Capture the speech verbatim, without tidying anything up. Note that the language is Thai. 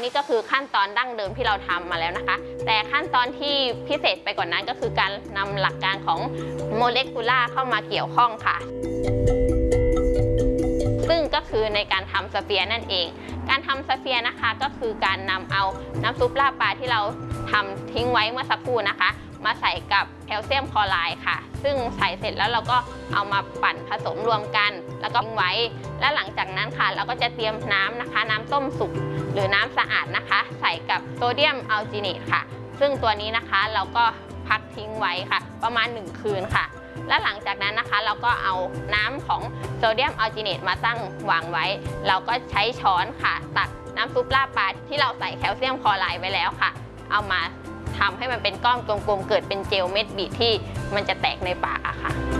นี้ก็คือขั้นตอนดั้งเดิมที่เราทำมาแล้วนะคะแต่ขั้นตอนที่พิเศษไปกว่านั้นก็คือการนำหลักการของโมเลกุลาร์เข้ามาเกี่ยวข้องค่ะซึ่งก็คือในการทำสเฟียร์นั่นเองการทำสเฟียร์นะคะก็คือการนำเอาน้ำซุปลาบปลาที่เราทำทิ้งไว้เมื่อสักครู่นะคะมาใส่กับแคลเซียมคลอไรด์ค่ะซึ่งใส่เสร็จแล้วเราก็เอามาปั่นผสมรวมกันแล้วก็ทิ้งไว้และหลังจากนั้นค่ะเราก็จะเตรียมน้ำนะคะน้ำต้มสุกหรือน้ำสะอาดนะคะใส่กับโซเดียมอัลจิเนตค่ะซึ่งตัวนี้นะคะเราก็พักทิ้งไว้ค่ะประมาณหนึ่งคืนค่ะและหลังจากนั้นนะคะเราก็เอาน้ำของโซเดียมอัลจิเนตมาตั้งวางไว้เราก็ใช้ช้อนค่ะตักน้ำซุปลาบปลาที่เราใส่แคลเซียมคลอไรด์ไว้แล้วค่ะเอามาทำให้มันเป็นก้อนกลมๆเกิดเป็นเจลเม็ดบีทที่มันจะแตกในปากอะค่ะ